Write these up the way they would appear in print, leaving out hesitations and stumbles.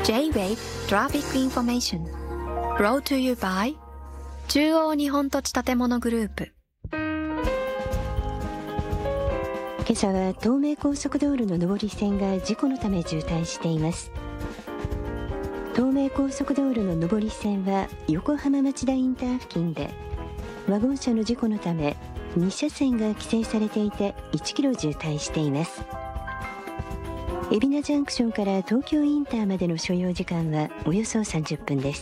J-Wave Traffic Information Brought to you by 中央日本土地建物グループ。 今朝は東名高速道路の上り線が事故のため渋滞しています。東名高速道路の上り線は横浜町田インター付近でワゴン車の事故のため2車線が規制されていて1キロ渋滞しています。海老名ジャンクションから東京インターまでの所要時間はおよそ30分です。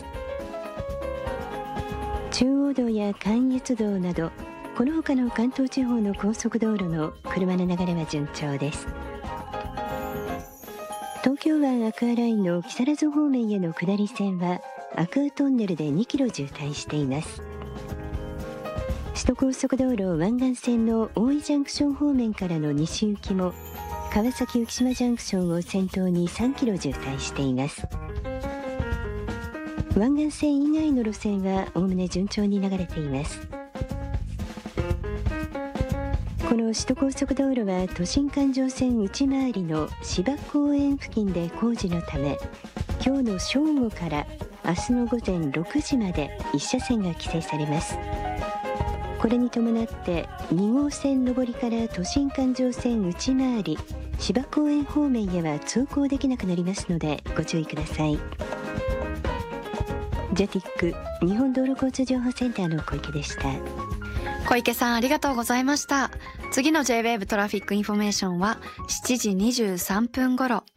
中央道や関越道などこの他の関東地方の高速道路の車の流れは順調です。東京湾アクアラインの木更津方面への下り線はアクアトンネルで2キロ渋滞しています。首都高速道路湾岸線の大井ジャンクション方面からの西行きも川崎浮島ジャンクションを先頭に3キロ渋滞しています。湾岸線以外の路線はおおむね順調に流れています。この首都高速道路は都心環状線内回りの芝公園付近で工事のため今日の正午から明日の午前6時まで1車線が規制されます。これに伴って2号線上りから都心環状線内回り芝公園方面へは通行できなくなりますのでご注意ください。ジェティック日本道路交通情報センターの小池でした。 小池さんありがとうございました。次の J-Wave トラフィックインフォメーションは7時23分頃。